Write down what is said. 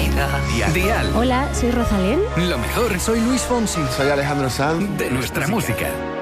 Dial. Hola, soy Rosalén. Lo mejor, soy Luis Fonsi. Soy Alejandro Sanz. De nuestra música.